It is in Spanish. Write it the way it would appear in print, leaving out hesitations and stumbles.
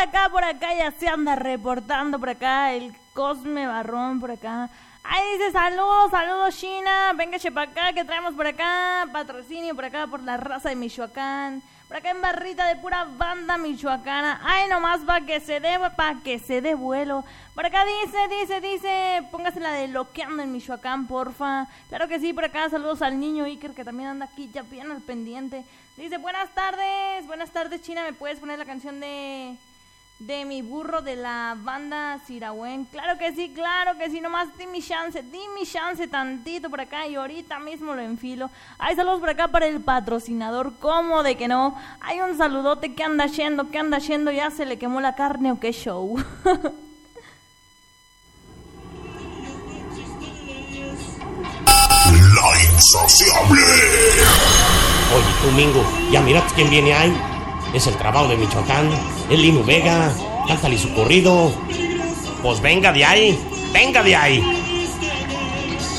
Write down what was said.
por acá, ya se anda reportando por acá el Cosme Barrón por acá. Ahí dice, saludos China, véngase para acá, que traemos por acá, patrocinio por acá por la raza de Michoacán. Por acá en barrita de pura banda michoacana. Ay, nomás pa' que se dé vuelo. Por acá dice, póngase la de Loqueando en Michoacán, porfa. Claro que sí, por acá saludos al niño Iker, que también anda aquí ya bien al pendiente. Dice, buenas tardes China, ¿me puedes poner la canción de mi burro de la banda Sirahuen? Claro que sí, nomás di mi chance tantito por acá y ahorita mismo lo enfilo. Hay saludos por acá para el patrocinador, ¿cómo de que no? Hay un saludote, ¿qué anda haciendo? ¿Ya se le quemó la carne o qué show? La insaciable. Oye, tú, Mingo, ya miraste quién viene ahí. Es el trabajo de Michoacán, es Lino Vega, cántale su corrido. Pues venga de ahí.